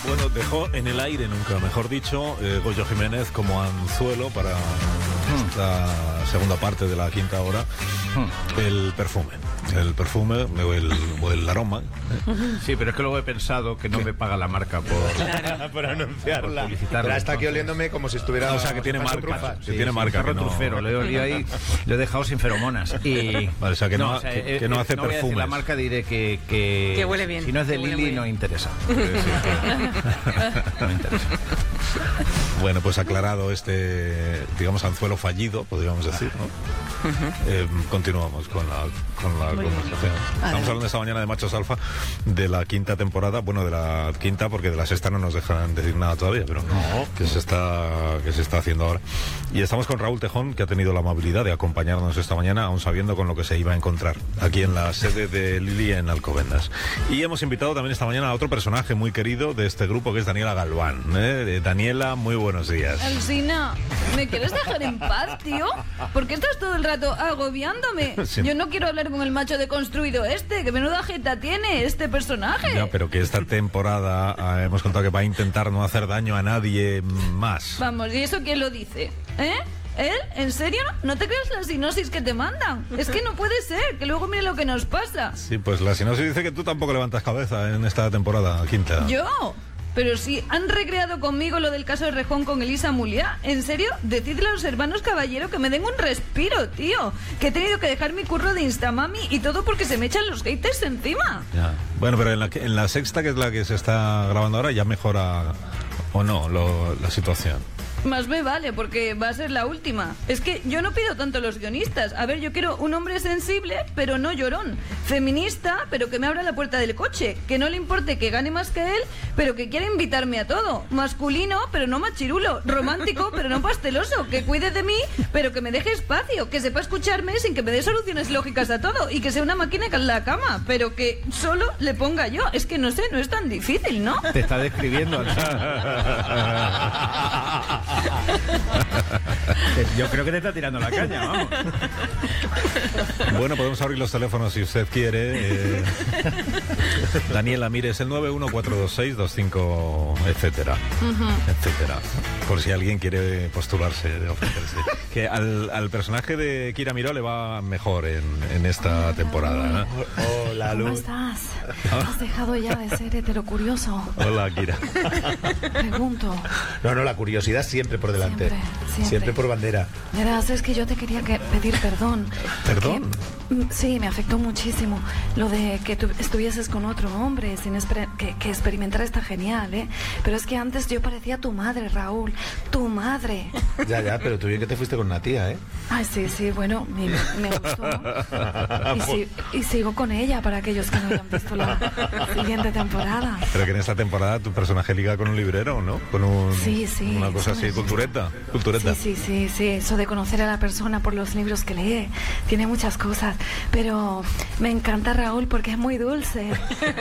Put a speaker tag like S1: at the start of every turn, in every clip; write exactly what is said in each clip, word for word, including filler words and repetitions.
S1: Bueno, dejó en el aire, nunca mejor dicho, eh, Goyo Jiménez como anzuelo para hmm. esta segunda parte de la quinta hora, hmm. el perfume. El perfume o el, o el aroma.
S2: Sí, pero es que luego he pensado que no
S1: ¿Qué?
S2: me paga la marca por,
S3: claro. por anunciarla.
S2: Por
S3: pero hasta aquí oliéndome como si estuviera...
S1: O sea, que tiene marca.
S2: Sí,
S1: que tiene
S2: sí,
S1: marca. Que no...
S2: trufero, lo he olido ahí, lo he dejado sin feromonas. Y...
S1: Vale, o sea, que no,
S2: no, o sea,
S1: que,
S2: eh,
S1: que no hace
S2: no voy a decir
S1: perfumes.
S2: la marca, diré que... Que,
S4: que huele bien.
S2: Si no es de Lili, no interesa. Sí, sí, no interesa.
S1: Bueno, pues aclarado este, digamos, anzuelo fallido, podríamos decir, ¿no? Uh-huh. eh, continuamos con la, con la conversación. Estamos hablando esta mañana de Machos Alfa, de la quinta temporada, bueno, de la quinta, porque de la sexta no nos dejan decir nada todavía, pero no. que se está que se está haciendo ahora. Y estamos con Raúl Tejón, que ha tenido la amabilidad de acompañarnos esta mañana, aún sabiendo con lo que se iba a encontrar aquí en la sede de Lili en Alcobendas. Y hemos invitado también esta mañana a otro personaje muy querido de este grupo, que es Daniela Galván. ¿eh? Daniela, muy buenos días.
S5: Alsina, ¿me quieres dejar en paz, tío? ¿Por qué estás todo el rato agobiándome? Sí. Yo no quiero hablar con el macho deconstruido este, que menuda jeta tiene este personaje.
S1: Ya, pero que esta temporada eh, hemos contado que va a intentar no hacer daño a nadie más.
S5: Vamos, ¿y eso quién lo dice? ¿Eh? ¿Él? ¿En serio? ¿No te creas la sinopsis que te mandan? Es que no puede ser, que luego mire lo que nos pasa.
S1: Sí, pues la sinopsis dice que tú tampoco levantas cabeza en esta temporada quinta.
S5: ¿Yo? Pero si han recreado conmigo lo del caso de Rejón con Elisa Muliá, ¿en serio? Decidle a los hermanos Caballero que me den un respiro, tío. Que he tenido que dejar mi curro de Instamami y todo porque se me echan los haters encima.
S1: Ya. Bueno, pero en la, en la sexta, que es la que se está grabando ahora, ya mejora o no lo, la situación.
S5: Más me vale, porque va a ser la última. Es que yo no pido tanto a los guionistas. A ver, yo quiero un hombre sensible, pero no llorón. Feminista, pero que me abra la puerta del coche. Que no le importe que gane más que él, pero que quiera invitarme a todo. Masculino, pero no machirulo. Romántico, pero no pasteloso. Que cuide de mí, pero que me deje espacio. Que sepa escucharme sin que me dé soluciones lógicas a todo. Y que sea una máquina en la cama, pero que solo le ponga yo. Es que no sé, no es tan difícil, ¿no?
S2: Te está describiendo. Yo creo que te está tirando la caña, vamos.
S1: Bueno, podemos abrir los teléfonos si usted quiere. Eh, Daniela, mire, es el nueve uno cuatro dos seis dos cinco, etcétera, uh-huh. etcétera. Por si alguien quiere postularse, de ofrecerse. Que al, al personaje de Kira Miró le va mejor en, en esta Hola, temporada.
S6: ¿eh? Hola, Luz.
S7: ¿Cómo estás? ¿Has dejado ya de ser heterocurioso?
S1: Hola, Kira.
S7: Pregunto.
S6: No, no, la curiosidad siempre por delante.
S7: Siempre, siempre.
S6: Siempre por bandera.
S7: Verás, es que yo te quería que pedir perdón.
S1: ¿Perdón?
S7: Que, sí, me afectó muchísimo lo de que tú estuvieses con otro hombre, sin esper- que, que experimentar está genial, ¿eh? Pero es que antes yo parecía tu madre, Raúl. Tu madre.
S6: Ya, ya, pero tú bien que te fuiste con una tía, ¿eh?
S7: Ay, sí, sí, bueno, me, me gustó. Y, si, y sigo con ella para aquellos que no hayan visto la siguiente temporada.
S1: Pero que en esta temporada tu personaje liga con un librero, ¿no? Con un,
S7: sí, sí,
S1: una cosa así, cultureta, cultureta.
S7: Sí, sí, sí, sí, eso de conocer a la persona por los libros que lee, tiene muchas cosas, pero me encanta Raúl porque es muy dulce.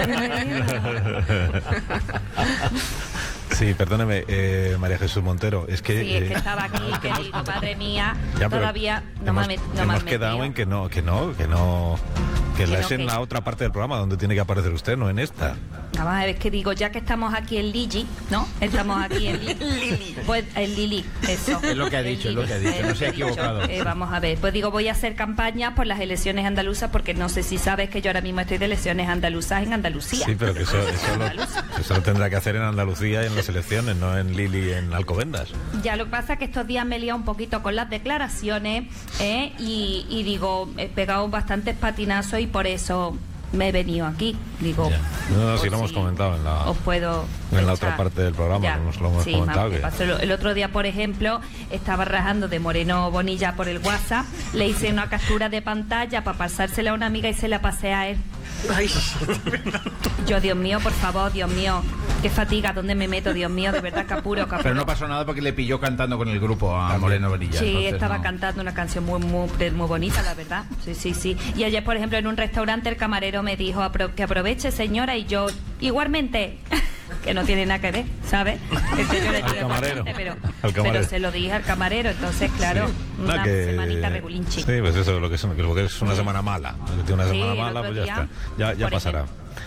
S1: Sí, perdóneme, eh, María Jesús Montero, es que...
S4: Sí, es
S1: eh,
S4: que estaba aquí, que digo, madre mía,
S1: ya,
S4: todavía no
S1: hemos,
S4: me no me
S1: hemos quedado en que no, que no, que no... Que la es en la otra parte del programa donde tiene que aparecer usted, no en esta.
S4: Vamos a ver, es que digo, ya que estamos aquí en Lili, ¿no? Estamos aquí en Lili. Pues en Lili, eso.
S2: Es lo que ha dicho, es lo que ha dicho, no se ha equivocado.
S4: Eh, vamos a ver, pues digo, voy a hacer campaña por las elecciones andaluzas, porque no sé si sabes que yo ahora mismo estoy de elecciones andaluzas en Andalucía.
S1: Sí, pero que eso, eso, lo, eso lo tendrá que hacer en Andalucía y en las elecciones, no en Lili en Alcobendas.
S4: Ya, lo que pasa es que estos días me he liado un poquito con las declaraciones, ¿eh? y, y digo, he pegado bastantes patinazos y por eso me he venido aquí, digo.
S1: Ya. No, no, si lo hemos comentado en la,
S4: os puedo
S1: en la otra parte del programa,
S4: ya,
S1: nos lo hemos
S4: sí,
S1: comentado.
S4: Más, que... El otro día, por ejemplo, estaba rajando de Moreno Bonilla por el WhatsApp, le hice una captura de pantalla para pasársela a una amiga y se la pasé a él.
S3: Ay.
S4: Yo, Dios mío, por favor, Dios mío, qué fatiga, ¿dónde me meto? Dios mío, de verdad, capuro, capuro.
S2: Pero no pasó nada porque le pilló cantando con el grupo a Moreno Bonilla.
S4: Sí,
S2: entonces,
S4: estaba
S2: no.
S4: cantando una canción muy, muy, muy bonita, la verdad. Sí, sí, sí. Y ayer, por ejemplo, en un restaurante el camarero me dijo apro- que aproveche, señora, y yo, igualmente, que no tiene nada que ver, ¿sabes? Entonces yo le dije,
S1: al camarero,
S4: pero,
S1: al camarero.
S4: pero se lo dije al camarero, entonces, claro,
S1: sí.
S4: una
S1: no, que,
S4: semanita regulinchi.
S1: Sí, pues eso, lo que es, lo que es una semana mala. Que tiene una
S4: Sí,
S1: semana
S4: el
S1: mala,
S4: otro
S1: pues ya
S4: día,
S1: está. Ya, ya
S4: por
S1: pasará.
S4: ejemplo,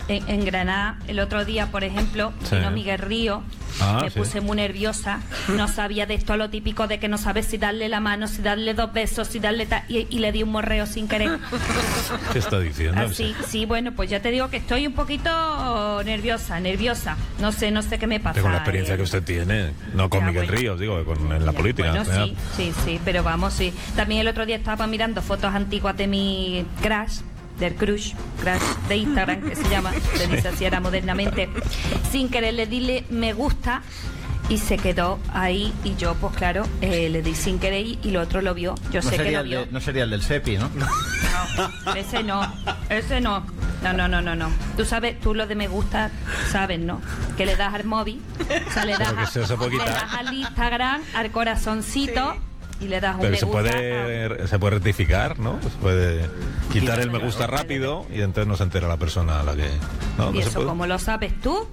S4: en, en Granada, el otro día, por ejemplo,
S1: Sí.
S4: vino Miguel Río,
S1: Ah,
S4: me
S1: sí.
S4: puse muy nerviosa, no sabía de esto lo típico de que no sabes si darle la mano, si darle dos besos, si darle ta- y, y le di un morreo sin querer.
S1: ¿Qué está diciendo?
S4: Así, sí, bueno, pues ya te digo que estoy un poquito nerviosa, nerviosa. No sé, no sé qué me pasa.
S1: Con la experiencia
S4: eh.
S1: que usted tiene, no con
S4: Ya,
S1: Miguel
S4: bueno.
S1: Ríos, digo, con, en la
S4: Ya,
S1: política.
S4: Bueno,
S1: ¿verdad?
S4: sí, sí, sí, pero vamos, sí. También el otro día estaba mirando fotos antiguas de mi crush, del crush, crush de Instagram, que se llama, se dice así ahora modernamente. Sin querer le dile me gusta y se quedó ahí y yo, pues claro, eh, le di sin querer y, y lo otro lo vio. Yo
S2: No
S4: sé que
S2: sería,
S4: lo
S2: el
S4: vio.
S2: de, no sería el del Sepi, ¿no?
S4: No, ese no, ese no. No, no, no, no, no. Tú sabes, tú lo de me gusta, sabes, ¿no? Que le das al móvil, o sea, le das,
S1: Pero que se- se puede
S4: le
S1: quitar.
S4: das al Instagram, al corazoncito y le das un
S1: Pero
S4: me
S1: se
S4: gusta.
S1: puede, se puede rectificar, ¿no? Se puede quitar el me gusta
S4: Claro.
S1: rápido y entonces no se entera la persona a la que... No,
S4: ¿Y
S1: no se
S4: eso
S1: puede.
S4: cómo lo sabes tú?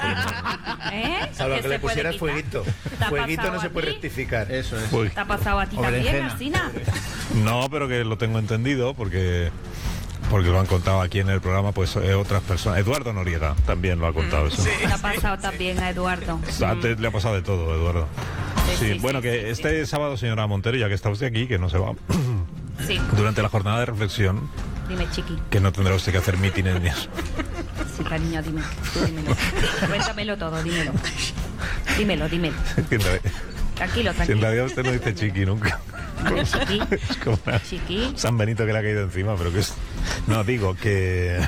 S4: ¿Eh?
S3: Salvo que
S4: se
S3: le
S4: puede
S3: pusieras
S4: quitar.
S3: fueguito.
S4: ¿Te ha
S3: Fueguito
S4: pasado
S3: no se
S4: a
S3: puede
S4: ti?
S3: rectificar.
S2: Eso es.
S1: Uy.
S4: ¿Te ha pasado a ti
S2: O
S4: también,
S2: berenjena.
S4: Alsina?
S1: No, pero que lo tengo entendido porque porque lo han contado aquí en el programa pues eh, otras personas. Eduardo Noriega también lo ha contado eso.
S4: Le ha pasado también a Eduardo.
S1: Antes le ha pasado de todo, Eduardo.
S4: Sí,
S1: Sí,
S4: sí,
S1: bueno,
S4: sí,
S1: que
S4: sí,
S1: este sábado, señora Montero, ya que está usted aquí, que no se va,
S4: Sí,
S1: durante la jornada de reflexión,
S4: dime, chiqui.
S1: que no tendrá usted que hacer mítines ni eso.
S4: Sí, cariño, dime. Tú dímelo. Cuéntamelo todo, dímelo. Dímelo, dímelo.
S1: En realidad-
S4: Tranquilo,
S1: en
S4: tranquilo.
S1: realidad usted no dice chiqui nunca.
S4: Dime, chiqui.
S1: Es como una-
S4: Chiqui.
S1: San Benito que le ha caído encima, pero que es... No, digo que...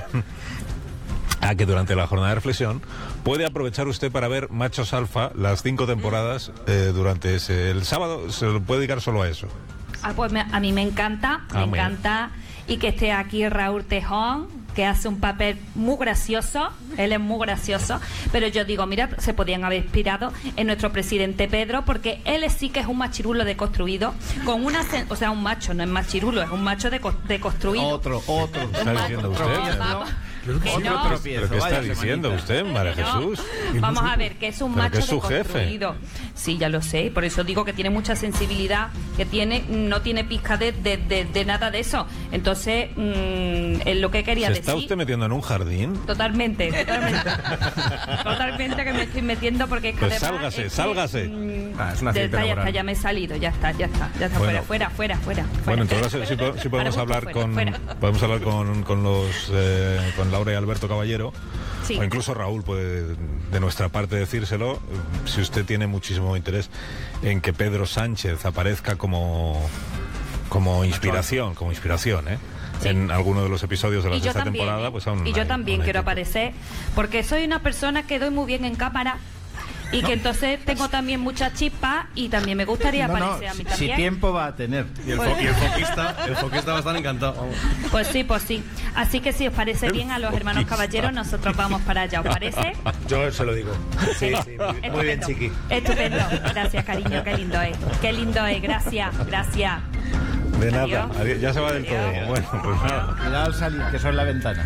S1: Ah, que durante la jornada de reflexión puede aprovechar usted para ver Machos Alfa, las cinco temporadas, eh, durante ese... El sábado se lo puede dedicar solo a eso.
S4: Ah, pues me- a mí me encanta,
S1: Ah,
S4: me
S1: muy bien.
S4: encanta. Y que esté aquí Raúl Tejón, que hace un papel muy gracioso. Él es muy gracioso. Pero yo digo, mira, se podían haber inspirado en nuestro presidente Pedro, porque él es- sí que es un machirulo deconstruido. Con una. sen- O sea, un macho, no es machirulo, es un macho deco- deconstruido.
S2: Otro, otro.
S1: ¿Qué está diciendo usted?
S4: Vamos, que
S2: Otro
S4: no.
S2: tropiezo.
S1: ¿Pero qué está
S2: Vaya
S1: diciendo
S2: semanita.
S1: usted, María
S4: No.
S1: Jesús?
S4: Vamos a ver, que es un
S1: Pero
S4: macho
S1: que es su jefe.
S4: deconstruido. Sí, ya lo sé, por eso digo que tiene mucha sensibilidad, que tiene no tiene pizca de, de, de- de nada de eso. Entonces, mm, es lo que quería
S1: ¿Se
S4: decir.
S1: está usted metiendo en un jardín?
S4: Totalmente, totalmente. Totalmente que me estoy metiendo porque es que
S1: Pues
S4: además
S1: sálgase,
S4: es que,
S1: sálgase.
S4: mm,
S2: Ah, es un accidente
S4: ya está, ya
S2: laboral.
S4: está, ya me he salido, ya está, ya está, ya está,
S1: Bueno.
S4: fuera, fuera, fuera, fuera.
S1: Bueno,
S4: fuera.
S1: entonces sí, po- sí podemos
S4: Para
S1: hablar
S4: gusto,
S1: con
S4: fuera, fuera.
S1: podemos hablar con, con los eh, con Laura y Alberto Caballero,
S4: Sí.
S1: o incluso Raúl puede de nuestra parte decírselo, eh, si usted tiene muchísimo interés en que Pedro Sánchez aparezca como como inspiración, como inspiración, ¿eh?
S4: Sí.
S1: En alguno de los episodios de la
S4: Y yo
S1: sexta
S4: también,
S1: temporada,
S4: ¿eh?
S1: pues aún
S4: y yo
S1: hay-
S4: también
S1: aún hay
S4: quiero
S1: tiempo.
S4: aparecer porque soy una persona que doy muy bien en cámara y que entonces tengo también mucha chispa y también me gustaría
S2: No, no,
S4: aparecer a mí
S2: si, si
S4: también.
S2: tiempo va a tener.
S8: Y el,
S4: Pues-
S8: fo- y el foquista, el foquista va a estar encantado. vamos.
S4: Pues sí, pues sí. Así que si os parece bien a los hermanos caballeros, nosotros vamos para allá, ¿os parece?
S3: Yo se lo digo. Sí, sí, muy, muy bien,
S4: Estupendo.
S3: chiqui.
S4: Estupendo. Gracias, cariño, qué lindo es. Qué lindo es, gracias, gracias.
S1: De nada,
S4: Adiós.
S1: adiós, ya se va del todo.
S4: Adiós.
S1: Bueno, pues nada.
S2: Cuidado al salir, que eso es la ventana.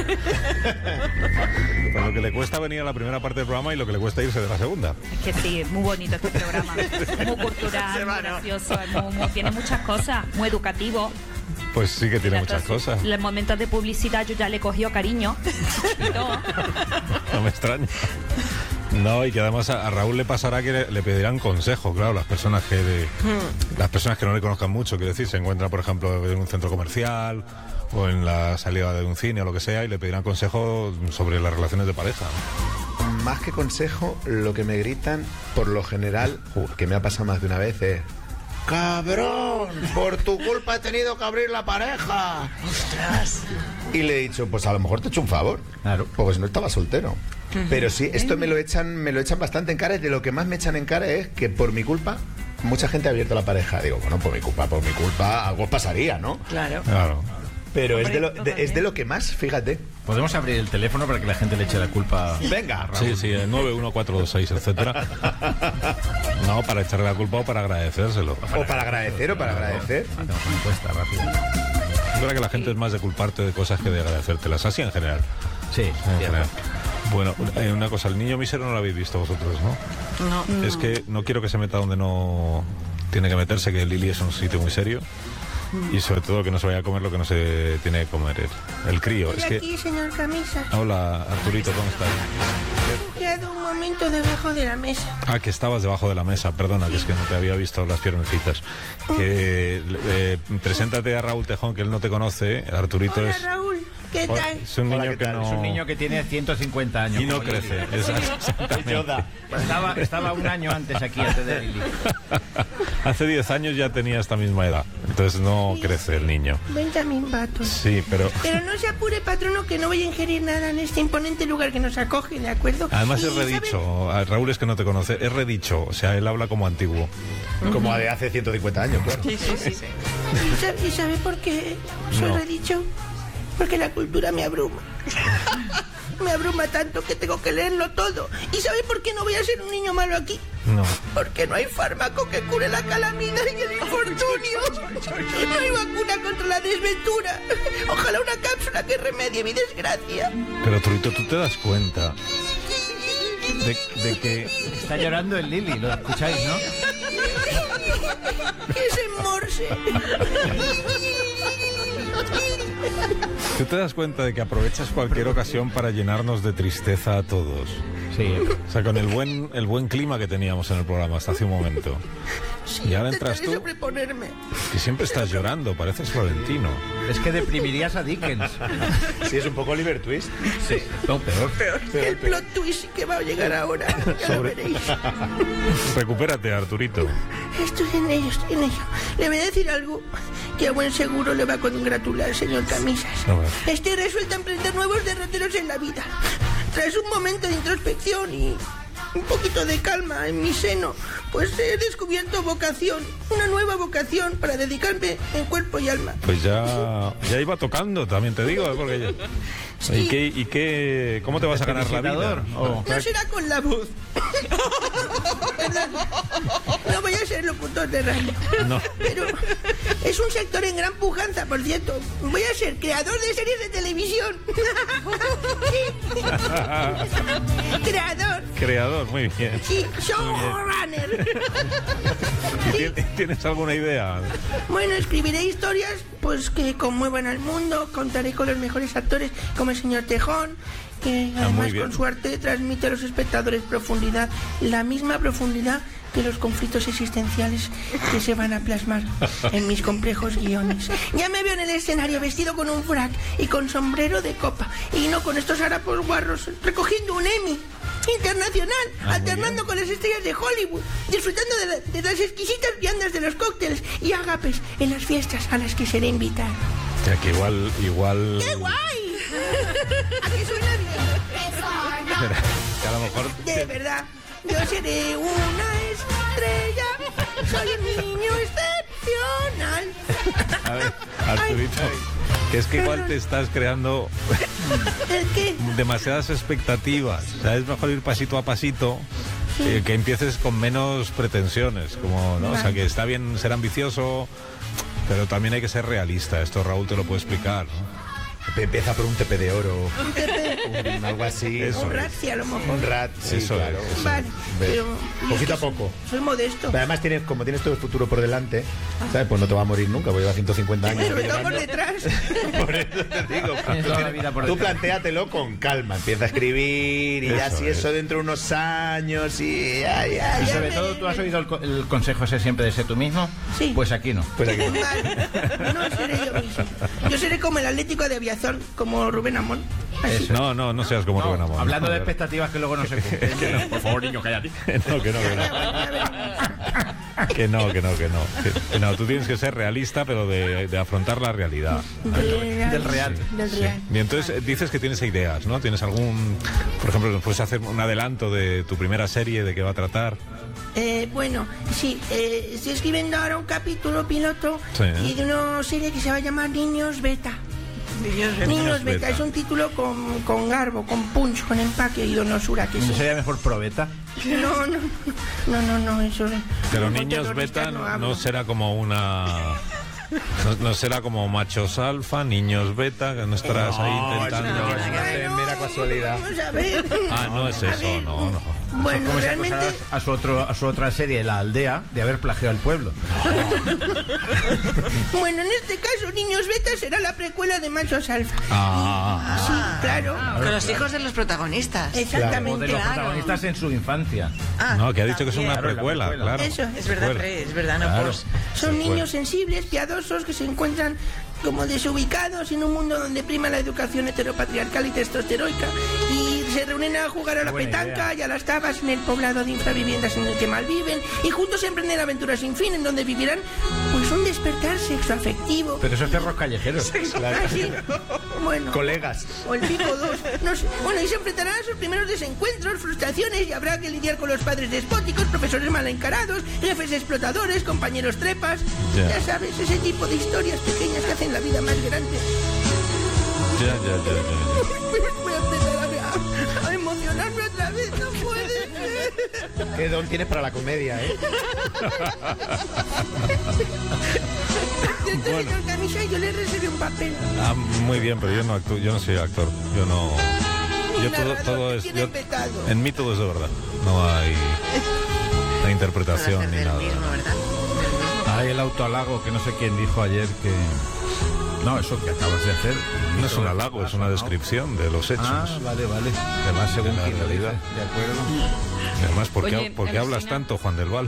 S1: Pues lo que le cuesta venir a la primera parte del programa y lo que le cuesta irse de la segunda.
S4: Es que sí, es muy bonito este programa. Muy cultural, muy gracioso, es muy- muy- tiene muchas cosas, muy educativo.
S1: Pues sí que tiene muchas
S4: Entonces,
S1: cosas.
S4: Los momentos de publicidad yo ya le he cogido cariño. Y todo.
S1: No me extraña. No, y que además a, a Raúl le pasará que le, le pedirán consejo, claro, las personas que de- las personas que no le conozcan mucho, quiero decir, se encuentran, por ejemplo, en un centro comercial o en la salida de un cine o lo que sea, y le pedirán consejo sobre las relaciones de pareja.
S3: Más que consejo, lo que me gritan, por lo general, que me ha pasado más de una vez, es: ¡cabrón! Por tu culpa he tenido que abrir la pareja. ¡Ostras! Y le he dicho, pues a lo mejor te he hecho un favor.
S2: Claro.
S3: Porque si no estaba soltero. Pero sí, esto me lo echan, me lo echan bastante en cara, y de lo que más me echan en cara es que por mi culpa mucha gente ha abierto la pareja. Digo, bueno, por mi culpa, por mi culpa, algo pasaría, ¿no?
S5: Claro.
S1: Claro.
S3: Pero es,
S5: Hombre,
S3: de lo, de-
S5: totalmente.
S3: es de lo que más, fíjate.
S2: Podemos abrir el teléfono para que la gente le eche la culpa.
S3: Venga,
S1: Sí, sí, el nueve uno cuatro dos seis, etcétera. No, para echarle la culpa o para agradecérselo.
S3: O para agradecer, o para agradecer.
S2: Hacemos una encuesta rápida.
S1: Es verdad que la gente es más de culparte de cosas que de agradecértelas, así en general.
S2: Sí,
S1: En
S2: cierto.
S1: general. Bueno, eh, una cosa, el niño mísero no lo habéis visto vosotros, ¿no?
S5: No.
S1: Es que no quiero que se meta donde no tiene que meterse, que Lili es un sitio muy serio. Y sobre todo que no se vaya a comer lo que no se tiene que comer el, el crío.
S9: Estoy
S1: Es que...
S9: aquí, señor Camisas.
S1: Hola, Arturito, ¿cómo estás?
S9: He quedado un momento debajo de la mesa.
S1: Ah, que estabas debajo de la mesa, perdona, que es que no te había visto las piernecitas. Que eh, preséntate a Raúl Tejón, que él no te conoce. Arturito
S9: Hola,
S1: es...
S9: Raúl. ¿Qué
S1: Hola,
S9: tal?
S1: es un niño
S6: Hola, ¿qué
S1: que
S6: tal?
S1: no...
S2: Es un niño que tiene ciento cincuenta años.
S1: Y no
S2: como
S1: crece,
S2: Lili.
S1: exactamente.
S2: Estaba, estaba un año antes aquí, antes de Lili.
S1: Hace diez años ya tenía esta misma edad, entonces no crece el niño.
S9: Benjamin Button.
S1: Sí, pero...
S9: Pero no se apure, patrono, que no voy a ingerir nada en este imponente lugar que nos acoge, ¿de acuerdo?
S1: Además
S9: Y,
S1: es
S9: ¿sabe?
S1: redicho, a Raúl es que no te conoce, es redicho, o sea, él habla como antiguo.
S6: Como de hace ciento cincuenta años, claro.
S9: ¿Y sabe, y sabe por qué soy
S1: No.
S9: redicho? Porque la cultura me abruma. Me abruma tanto que tengo que leerlo todo. ¿Y sabe por qué no voy a ser un niño malo aquí?
S1: No.
S9: Porque no hay fármaco que cure la calamidad y el infortunio. Y no hay vacuna contra la desventura. Ojalá una cápsula que remedie mi desgracia.
S1: Pero Arturito, tú te das cuenta de, de que...
S2: Está llorando el Lili, lo escucháis, ¿no?
S9: Es en morse.
S1: Tú te das cuenta de que aprovechas cualquier ocasión para llenarnos de tristeza a todos.
S2: Sí.
S1: O sea, con el buen, el buen clima que teníamos en el programa hasta hace un momento. Y ahora entras
S9: Intentaré
S1: tú,
S9: sobreponerme.
S1: que siempre estás llorando, pareces Florentino.
S2: Es que deprimirías a Dickens.
S6: Sí, es un poco Oliver Twist.
S2: Sí, no, peor.
S9: El plot twist que va a llegar ahora. Ya lo
S1: Sobre-
S9: veréis.
S1: Recupérate, Arturito.
S9: Estoy en ello, estoy en ello. Le voy a decir algo que a buen seguro le va a congratular, señor Camisas.
S1: A ver.
S9: Estoy resuelta a emprender nuevos derroteros en la vida. Tras un momento de introspección y un poquito de calma en mi seno, pues he descubierto vocación, una nueva vocación para dedicarme en cuerpo y alma.
S1: Pues ya, ya iba tocando, también te digo, ¿eh? Porque ya-
S9: Sí.
S1: ¿Y qué, y qué, cómo te vas a ganar la vida?
S2: Felicitador, o-
S9: No será con la voz. Perdón. No voy a ser locutor de radio.
S1: No.
S9: Pero es un sector en gran pujanza, por cierto. Voy a ser creador de series de televisión. Sí. Creador.
S1: Creador, muy bien.
S9: Sí, showrunner.
S1: ¿Y ti- ¿Tienes alguna idea?
S9: Bueno, escribiré historias pues que conmuevan al mundo, contaré con los mejores actores como el señor Tejón, que
S1: Ah, muy
S9: además
S1: bien.
S9: con su arte transmite a los espectadores profundidad, la misma profundidad que los conflictos existenciales que se van a plasmar en mis complejos guiones. Ya me veo en el escenario vestido con un frac y con sombrero de copa, y no con estos harapos guarros, recogiendo un Emmy internacional,
S1: Ah, muy
S9: alternando
S1: bien.
S9: con las estrellas de Hollywood, disfrutando de, la- de las exquisitas viandas de los cócteles y agapes en las fiestas a las que seré invitado.
S1: O sea, que igual, igual...
S9: ¡Qué guay! ¿A qué suena bien?
S1: Que a lo mejor...
S9: De verdad, yo seré una estrella, soy un niño excepcional.
S1: A ver, Arturito, que es que igual te estás creando
S9: ¿El qué?
S1: demasiadas expectativas. O sea, es mejor ir pasito a pasito, eh, que empieces con menos pretensiones. Como, ¿no? O sea, que está bien ser ambicioso, pero también hay que ser realista. Esto Raúl te lo puede explicar, ¿no?
S6: Empieza por un tepe de oro,
S9: Un tepe,
S6: un- algo así.
S1: Eso
S9: un
S1: es.
S9: ratzi a lo mejor.
S6: Un rat, sí,
S1: Eso
S6: claro.
S1: es, eso
S9: Vale,
S6: Ve,
S9: pero... y
S6: poquito
S9: es que
S6: a poco.
S9: Soy modesto.
S6: Pero además, tienes, como tienes todo el futuro por delante, ¿sabes? Pues no te va a morir nunca, porque lleva ciento cincuenta años.
S9: Sobre todo por detrás.
S6: Por eso te digo.
S2: Tienes toda la
S6: tú
S2: vida por
S6: tú
S2: detrás.
S6: plantéatelo con calma. Empieza a escribir y ya
S1: Eso
S6: si
S1: es.
S6: eso dentro de unos años y ya, ya,
S2: Y
S6: ya.
S2: sobre todo, ¿tú has oído el, co- el consejo ese siempre de ser tú mismo?
S9: Sí.
S2: Pues aquí no.
S6: Pues aquí.
S9: Vale. No seré yo mismo. Yo seré como el Atlético de Aviación, como Rubén Amón. Así.
S1: No, no, no seas como
S2: No,
S1: Rubén Amón.
S2: hablando de
S1: Joder.
S2: expectativas que luego no se cumplen. Por favor, niño, cállate.
S1: No, que no, que no. Que no, que no, que no. Que- que no, tú tienes que ser realista, pero de, de afrontar la realidad.
S2: Del real.
S9: Del
S1: Sí.
S9: real.
S1: Y entonces eh, dices que tienes ideas, ¿no? ¿Tienes algún, por ejemplo, puedes hacer un adelanto de tu primera serie, de qué va a tratar?
S9: Eh, bueno, sí, eh, estoy escribiendo ahora un capítulo piloto
S1: Sí.
S9: y de una serie que se va a llamar Niños Beta. Niños Beta.
S1: Niños
S9: Beta.
S1: Beta.
S9: Es un título con, con garbo, con punch, con empaque y donosura. Que
S2: ¿No
S9: sí.
S2: sería mejor probeta?
S9: No, no, no, no, no, eso.
S1: Pero
S9: con
S1: niños
S9: terroristas
S1: beta no,
S9: hablo.
S1: no será como una... No, no será como machos alfa, niños beta, que no estarás ahí intentando...
S9: Ay, no,
S6: mera casualidad.
S9: Vamos a ver.
S1: Ah, no es eso, no, no.
S9: Bueno,
S2: ¿Cómo se
S9: realmente...
S2: acusará a su, otro, a su otra serie, La Aldea, de haber plagiado al pueblo?
S9: Bueno, en este caso, Niños Beta será la precuela de Machos Alfa.
S2: Ah,
S9: Sí, claro.
S10: Con los hijos de los protagonistas.
S2: O
S9: Exactamente.
S2: de los
S10: Claro.
S2: protagonistas en su infancia.
S10: Ah,
S1: No, que ha dicho que es una
S10: también.
S1: precuela,
S2: Claro, la
S1: claro.
S9: Eso.
S10: Es verdad,
S1: Precuela.
S10: Fred, es verdad, no
S2: Claro.
S10: pues.
S9: Son
S1: Secuela.
S9: niños sensibles, piadosos, que se encuentran como desubicados en un mundo donde prima la educación heteropatriarcal y testosteroica, y se reúnen a jugar a la
S2: Buena
S9: petanca
S2: idea.
S9: y a las tabas en el poblado de infraviviendas en el que malviven, y juntos emprenden aventuras sin fin en donde vivirán pues un despertar sexoafectivo.
S2: Pero esos perros callejeros.
S9: Ah, sí. Bueno.
S2: Colegas.
S9: O el Pico dos. No sé. Bueno, y se enfrentarán a sus primeros desencuentros, frustraciones, y habrá que lidiar con los padres despóticos, profesores mal encarados, jefes explotadores, compañeros trepas.
S1: Ya.
S9: Ya sabes, ese tipo de historias pequeñas que hacen la vida más grande.
S1: Ya, ya, ya, ya.
S9: Voy a empezar a, a emocionarme otra vez, no puede ser.
S3: Qué don tienes para la comedia, ¿eh?
S9: Este señor Camisa, yo le reservé un papel.
S1: Ah, muy bien, pero yo no actúo, yo no soy actor. Yo no.
S9: Un
S1: Yo todo,
S9: narrador
S1: todo
S9: que
S1: es.
S9: tiene
S1: yo-
S9: vetado.
S1: en mí todo es de verdad. No hay. No hay interpretación
S10: Para hacer
S1: ni
S10: del
S1: nada.
S10: mismo, ¿verdad? Del mismo.
S2: Hay el autohalago que no sé quién dijo ayer que... No, eso que acabas de hacer...
S1: No es un halago, es una descripción de los hechos.
S2: Ah, vale, vale. Además, según
S1: La
S2: quién lo diga.
S1: realidad.
S2: De acuerdo.
S1: Además, ¿por qué,
S4: Oye,
S1: por qué hablas
S4: alucina.
S1: tanto, Juan del Val?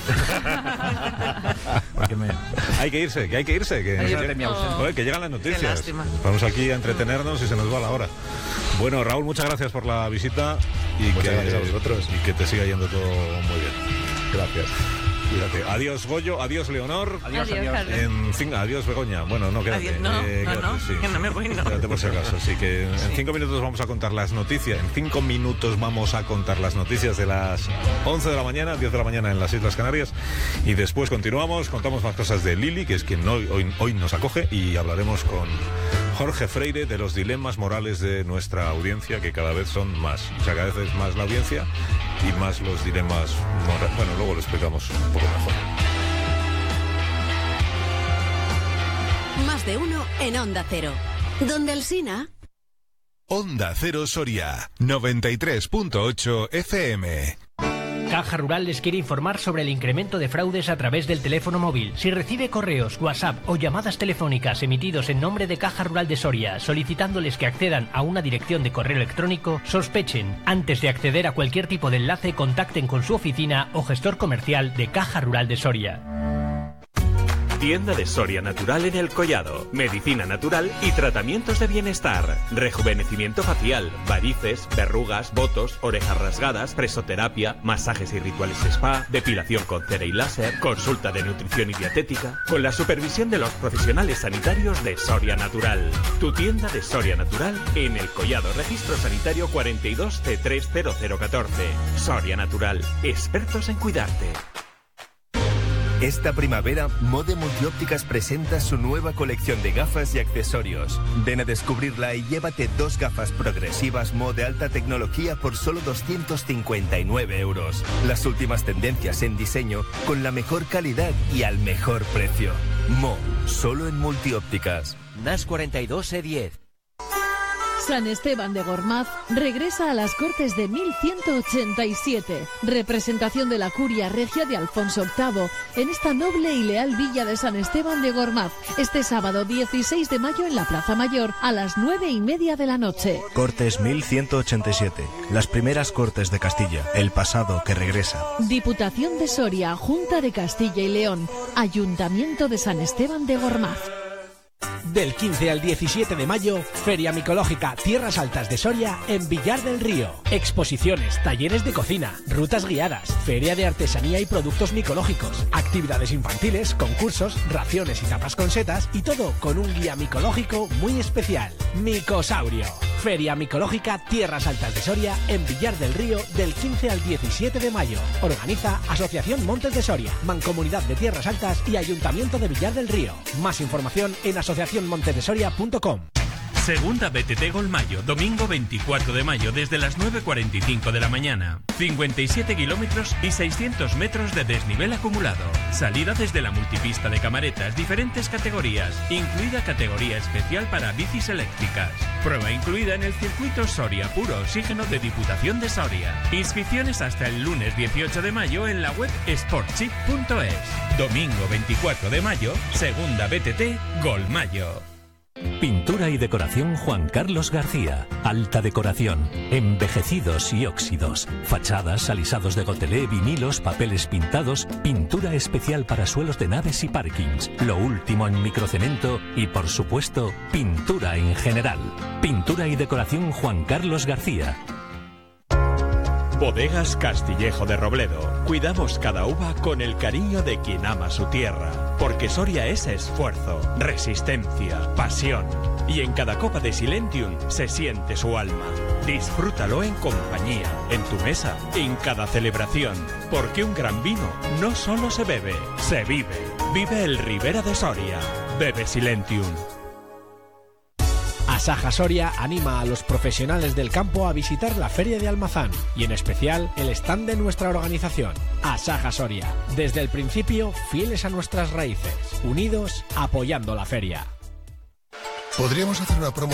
S2: Porque me...
S1: Hay que irse, que hay que irse. Que,
S2: Adiós de mi ausencia.
S1: Joder, que llegan las
S10: Qué
S1: noticias.
S10: lástima.
S1: Vamos aquí a entretenernos y se nos va la hora. Bueno, Raúl, muchas gracias por la visita y,
S3: Muchas
S1: que,
S3: gracias a vosotros.
S1: y que te siga yendo todo muy bien.
S3: Gracias.
S1: Cuídate. Adiós, Goyo. Adiós, Leonor.
S2: Adiós,
S4: Adiós,
S2: adiós.
S4: Carlos.
S1: En fin, adiós, Begoña. Bueno, no, quédate.
S10: Adiós, no,
S1: Eh,
S10: no,
S1: quédate,
S10: no,
S1: sí.
S10: que no me voy, no.
S1: Quédate por si acaso. Así que en cinco minutos vamos a contar las noticias. En cinco minutos vamos a contar las noticias de las once de la mañana, diez de la mañana en las Islas Canarias. Y después continuamos, contamos más cosas de Lili, que es quien hoy, hoy, hoy nos acoge, y hablaremos con Jorge Freire de los dilemas morales de nuestra audiencia, que cada vez son más. O sea, cada vez es más la audiencia y más los dilemas morales. Bueno, luego lo explicamos un poco mejor.
S11: Más de uno en Onda Cero. Donde el Sina...
S12: Onda Cero Soria, noventa y tres punto ocho F M.
S13: Caja Rural les quiere informar sobre el incremento de fraudes a través del teléfono móvil. Si recibe correos, WhatsApp o llamadas telefónicas emitidos en nombre de Caja Rural de Soria solicitándoles que accedan a una dirección de correo electrónico, sospechen. Antes de acceder a cualquier tipo de enlace, contacten con su oficina o gestor comercial de Caja Rural de Soria.
S14: Tienda de Soria Natural en El Collado. Medicina natural y tratamientos de bienestar. Rejuvenecimiento facial, varices, verrugas, botos, orejas rasgadas, presoterapia, masajes y rituales spa, depilación con cera y láser, consulta de nutrición y dietética, con la supervisión de los profesionales sanitarios de Soria Natural. Tu tienda de Soria Natural en El Collado. Registro sanitario cuarenta y dos C tres cero cero catorce. Soria Natural. Expertos en cuidarte.
S15: Esta primavera, Mode Multiópticas presenta su nueva colección de gafas y accesorios. Ven a descubrirla y llévate dos gafas progresivas Mo de alta tecnología por solo doscientos cincuenta y nueve euros. Las últimas tendencias en diseño con la mejor calidad y al mejor precio. Mo, solo en Multiópticas.
S16: N A S cuarenta y dos E diez.
S17: San Esteban de Gormaz regresa a las Cortes de mil ciento ochenta y siete. Representación de la Curia Regia de Alfonso octavo en esta noble y leal villa de San Esteban de Gormaz, este sábado dieciséis de mayo en la Plaza Mayor a las nueve y media de la noche.
S18: Cortes mil ciento ochenta y siete. Las primeras Cortes de Castilla. El pasado que regresa.
S17: Diputación de Soria, Junta de Castilla y León, Ayuntamiento de San Esteban de Gormaz.
S19: Del quince al diecisiete de mayo, Feria Micológica Tierras Altas de Soria en Villar del Río. Exposiciones, talleres de cocina, rutas guiadas, feria de artesanía y productos micológicos, actividades infantiles, concursos, raciones y tapas con setas y todo con un guía micológico muy especial. Micosaurio. Feria Micológica Tierras Altas de Soria en Villar del Río del quince al diecisiete de mayo. Organiza Asociación Montes de Soria, Mancomunidad de Tierras Altas y Ayuntamiento de Villar del Río. Más información en asociación montes de soria punto com.
S20: Segunda B T T Golmayo, domingo veinticuatro de mayo desde las nueve cuarenta y cinco de la mañana. cincuenta y siete kilómetros y seiscientos metros de desnivel acumulado. Salida desde la multipista de Camaretas, diferentes categorías, incluida categoría especial para bicis eléctricas. Prueba incluida en el circuito Soria Puro Oxígeno de Diputación de Soria. Inscripciones hasta el lunes dieciocho de mayo en la web sportchip punto es. Domingo veinticuatro de mayo, segunda B T T Golmayo.
S21: Pintura y decoración Juan Carlos García. Alta decoración, envejecidos y óxidos, fachadas, alisados de gotelé, vinilos, papeles pintados, pintura especial para suelos de naves y parkings, lo último en microcemento y, por supuesto, pintura en general. Pintura y decoración Juan Carlos García.
S14: Bodegas Castillejo de Robledo. Cuidamos cada uva con el cariño de quien ama su tierra. Porque Soria es esfuerzo, resistencia, pasión. Y en cada copa de Silentium se siente su alma. Disfrútalo en compañía, en tu mesa, en cada celebración. Porque un gran vino no solo se bebe, se vive. Vive el Ribera de Soria. Bebe Silentium.
S19: Asaja Soria anima a los profesionales del campo a visitar la Feria de Almazán y en especial el stand de nuestra organización, Asaja Soria. Desde el principio, fieles a nuestras raíces, unidos, apoyando la feria.
S22: Podríamos hacer una promo